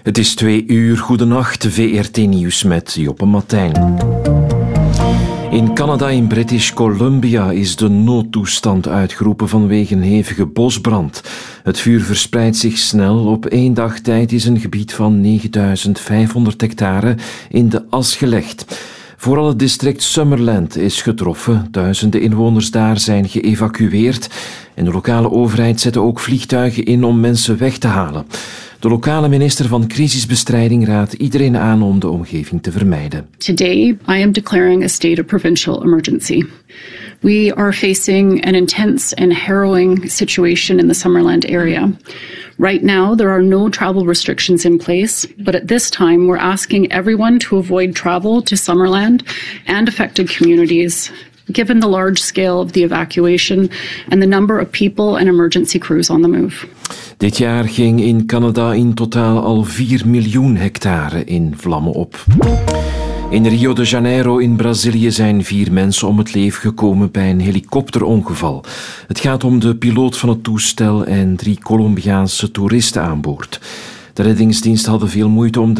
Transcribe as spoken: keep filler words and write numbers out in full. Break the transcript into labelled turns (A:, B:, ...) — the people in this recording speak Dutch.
A: Het is twee uur. Goedenacht, V R T-nieuws met Joppe Martijn. In Canada, in British Columbia, is de noodtoestand uitgeroepen vanwege een hevige bosbrand. Het vuur verspreidt zich snel. Op één dag tijd is een gebied van negenduizend vijfhonderd hectare in de as gelegd. Vooral het district Summerland is getroffen. Duizenden inwoners daar zijn geëvacueerd. En de lokale overheid zette ook vliegtuigen in om mensen weg te halen. De lokale minister van crisisbestrijding raadt iedereen aan om de omgeving te vermijden.
B: Today, I am declaring a state of provincial emergency. We are facing an intense and harrowing situation in the Summerland area. Right now, there are no travel restrictions in place, but at this time, we're asking everyone to avoid travel to Summerland and affected communities, given the large scale of the evacuation and the number of people and emergency crews on the move.
A: Dit jaar ging in Canada in totaal al vier miljoen hectare in vlammen op. In Rio de Janeiro in Brazilië zijn vier mensen om het leven gekomen bij een helikopterongeval. Het gaat om de piloot van het toestel en drie Colombiaanse toeristen aan boord. De reddingsdienst hadden veel moeite om de